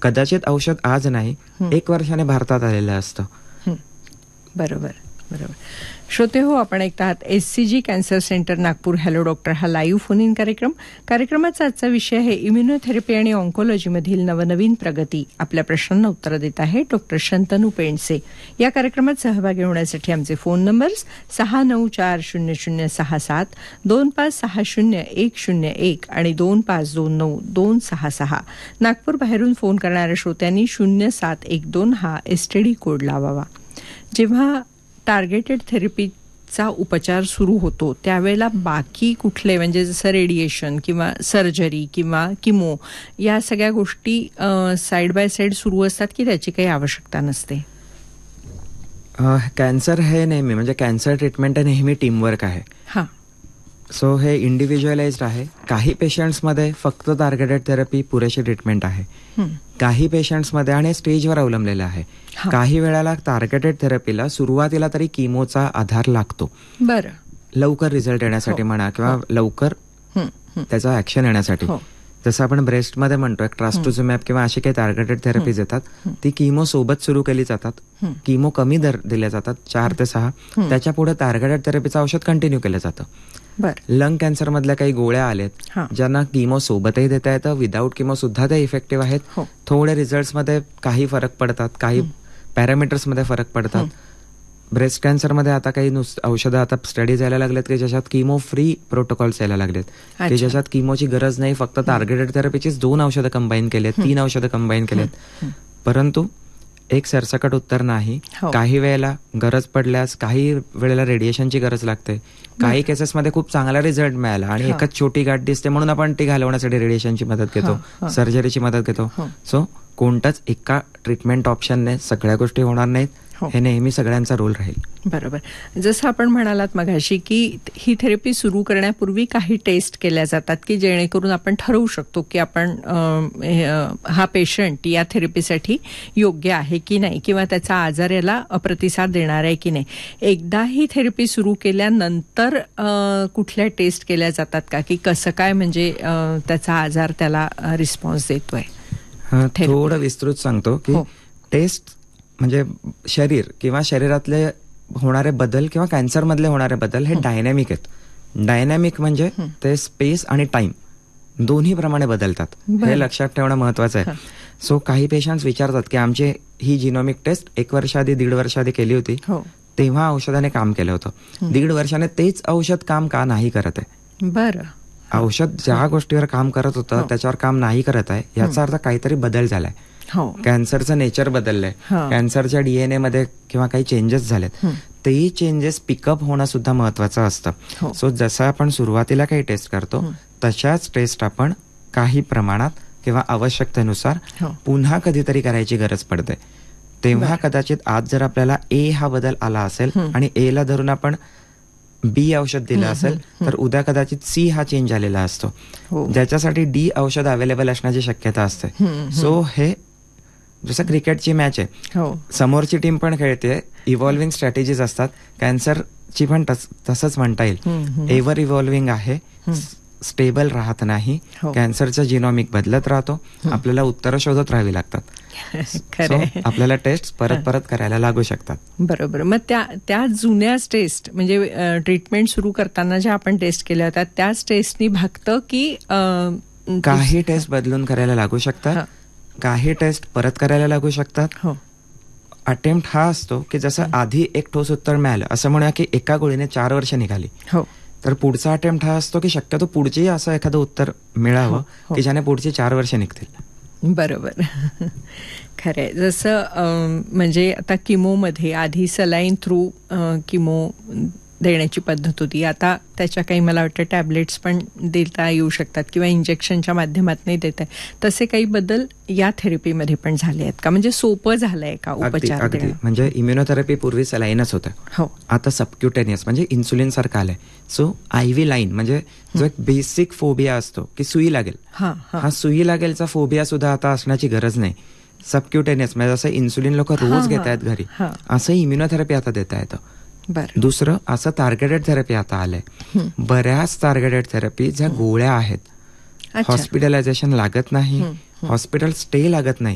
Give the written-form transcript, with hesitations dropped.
कदाचित औषध आज नाही 1 वर्षाने भारतात आलेलं असतं. बरोबर बरोबर. श्रोते हो, आपण ऐकत आहात SCG cancer centre Nagpur hello doctor हा लाईव्ह फोन इन कार्यक्रमाचा आजचा विषय आहे इम्युनोथेरपी आणि ऑन्कोलॉजीमधील नवनवीन प्रगती. आपल्या प्रश्नांना उत्तर देत आहे डॉक्टर शंतनू पेंडसे. या कार्यक्रमात सहभागी होण्यासाठी आमचे फोन नंबर्स 6940067, 2560-101 आणि 2529-266. नागपूर बाहेरून फोन करणाऱ्या श्रोत्यांनी 0712 हा STD कोड लावावा. जेव्हा टार्गेटेड थेरपीचा उपचार सुरू होतो त्यावेळेला बाकी कुठले म्हणजे जसं रेडिएशन किंवा सर्जरी किंवा किमो या सगळ्या गोष्टी साईड बाय साईड सुरू असतात की त्याची काही आवश्यकता नसते? कॅन्सर हे नेहमी म्हणजे कॅन्सर ट्रीटमेंट हे नेहमी टीमवर्क आहे. सो हे इंडिव्हिज्युअलाइज्ड आहे. काही पेशंट्समध्ये फक्त टार्गेटेड थेरपी पुरेशी ट्रीटमेंट आहे. काही पेशंट्समध्ये आणि स्टेजवर अवलंबलेलं आहे. काही वेळेला टार्गेटेड थेरपीला सुरुवातीला तरी किमोचा आधार लागतो. बरं. लवकर रिझल्ट येण्यासाठी म्हणा किंवा लवकर त्याचा ऍक्शन येण्यासाठी. जसं आपण ब्रेस्टमध्ये म्हणतोय ट्रास्टुझुमॅब किंवा अशी काही टार्गेटेड थेरपीज येतात ती किमो सोबत सुरू केली जातात. किमो कमी दर दिले जातात 4 ते 6. त्याच्या पुढे टार्गेटेड थेरपीचं औषध कंटिन्यू केलं जातं. लंग कॅन्सर मधल्या काही गोळ्या आलेत ज्यांना किमो सोबतही देता येतं, विदाऊट किमो सुद्धा ते इफेक्टिव्ह आहेत. थोडे रिझल्ट्स मध्ये काही फरक पडतात, काही पॅरामीटर्स मध्ये फरक पडतात. ब्रेस्ट कॅन्सरमध्ये आता काही औषधं आता स्टडीज यायला लागलेत की ज्याच्यात किमो फ्री प्रोटोकॉल्स यायला लागलेत की ज्याच्यात किमोची गरज नाही, फक्त टार्गेटेड थेरपीचीच 2 औषधं कंबाईन केलेत, 3 औषधं कंबाईन केलेत. परंतु एक सरसकट उत्तर नाही. काही वेळेला गरज पडल्यास काही वेळेला रेडिएशनची गरज लागते. काही केसेसमध्ये खूप चांगला रिझल्ट मिळाला आणि एकच छोटी गाठ दिसते म्हणून आपण ती घालवण्यासाठी रेडिएशनची मदत घेतो, सर्जरीची मदत घेतो. सो कोणताच एका ट्रीटमेंट ऑप्शनने सगळ्या गोष्टी होणार नाहीत. हे नेहमी सगळ्यांचा रोल राहील. बरोबर. जसं आपण म्हणालात मगाशी की ही थेरपी सुरू करण्यापूर्वी काही टेस्ट केल्या जातात की जेणेकरून आपण ठरवू शकतो की आपण हा पेशंट या थेरपीसाठी योग्य आहे की नाही किंवा त्याचा आजार याला प्रतिसाद देणार आहे की नाही. एकदा ही थेरपी सुरू केल्यानंतर कुठल्या टेस्ट केल्या जातात का की कसं काय म्हणजे त्याचा आजार त्याला रिस्पॉन्स देतोय? थोडं विस्तृत सांगतो की टेस्ट म्हणजे शरीर किंवा शरीरातले होणारे बदल किंवा कॅन्सर मधले होणारे बदल हे डायनॅमिक आहेत. डायनॅमिक म्हणजे ते स्पेस आणि टाइम दोन्ही प्रमाणे बदलतात. हे लक्षात ठेवणं महत्वाचं आहे. सो काही पेशंट्स विचारतात की आमची ही जिनोमिक टेस्ट 1 वर्ष आधी 1.5 वर्ष आधी केली होती, तेव्हा औषधाने काम केलं होतं. 1.5 वर्षाने तेच औषध काम का नाही करत आहे? बरं. औषध ज्या गोष्टीवर काम करत होतं त्याच्यावर काम नाही करत आहे याचा अर्थ काहीतरी बदल झालाय. कॅन्सरचं नेचर बदललंय, कॅन्सरच्या DNA मध्ये किंवा काही चेंजेस झालेत. तेही चेंजेस पिकअप होणं सुद्धा महत्वाचं असतं. सो जसं आपण सुरुवातीला काही टेस्ट करतो तशाच टेस्ट आपण काही प्रमाणात किंवा आवश्यकतेनुसार पुन्हा कधीतरी करायची गरज पडते. तेव्हा कदाचित आज जर आपल्याला A हा बदल आला असेल आणि A ला धरून आपण B औषध दिलं असेल तर उद्या कदाचित C हा चेंज झालेला असतो ज्याच्यासाठी D औषध अवेलेबल असण्याची शक्यता असते. सो हे जसं क्रिकेटची मॅच आहे, समोरची टीम पण खेळते, इव्हॉल्विंग स्ट्रॅटेजीज असतात. कॅन्सरची पण तसंच म्हणता येईल. एव्हर इव्हॉल्विंग आहे, स्टेबल राहत नाही. कॅन्सरचा जिनोमिक बदलत राहतो. आपल्याला उत्तरं शोधत राहावी लागतात. आपल्याला टेस्ट परत परत करायला लागू शकतात. बरोबर. मग त्या जुन्याच टेस्ट म्हणजे ट्रीटमेंट सुरू करताना ज्या आपण टेस्ट केल्या होत्या त्याच टेस्टनी भागतं की काही टेस्ट बदलून करायला लागू शकतात, काही टेस्ट परत करायला लागू शकतात. अटेम्प्ट हा असतो की जसं आधी एक ठोस उत्तर मिळालं, असं म्हणूया की एका गोळीने 4 वर्ष निघाली, तर पुढचा अटेम्प्ट हा असतो की शक्यतो पुढचेही असं एखादं उत्तर मिळावं की ज्याने पुढची 4 वर्ष निघतील. बरोबर. खरंय. जसं म्हणजे आता किमोमध्ये आधी सलाईन थ्रू किमो देण्याची पद्धत होती, आता त्याच्या काही मला वाटतं टॅबलेट्स पण देता येऊ शकतात किंवा इंजेक्शनच्या माध्यमातून देत आहे. तसे काही बदल या थेरपीमध्ये पण झाले आहेत का? म्हणजे सोपं झालंय का उपचार देणं? म्हणजे इम्युनोथेरपी पूर्वी सलाईनच होतं, आता सबक्युटेनियस म्हणजे इन्सुलिन सारखं आलंय. सो IV लाईन म्हणजे जो एक बेसिक फोबिया असतो की सुई लागेल, हा सुई लागेलचा फोबिया सुद्धा आता असण्याची गरज नाही. सबक्युटेनियस म्हणजे जसं इन्सुलिन लोक रोज घेत आहेत घरी, असं इम्युनोथेरपी आता देता येतं. दुसरं असं टार्गेटेड थेरपी आता आलंय. बऱ्याच टार्गेटेड थेरपी ज्या गोळ्या आहेत, हॉस्पिटलायझेशन लागत नाही, हॉस्पिटल स्टे लागत नाही.